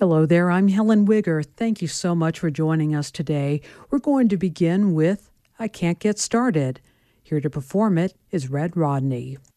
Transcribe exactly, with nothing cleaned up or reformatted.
Hello there, I'm Helen Wigger. Thank you so much for joining us today. We're going to begin with I Can't Get Started. Here to perform it is Red Rodney.